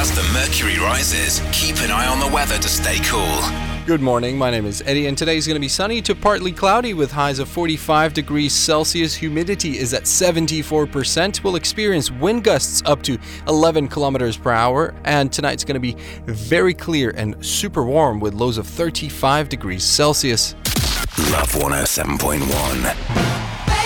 As the mercury rises, keep an eye on the weather to stay cool. Good morning, my name is Eddie, and today is going to be sunny to partly cloudy with highs of 45 degrees Celsius. Humidity is at 74%. We'll experience wind gusts up to 11 kilometers per hour, and tonight's going to be very clear and super warm with lows of 35 degrees Celsius. Love 107.1.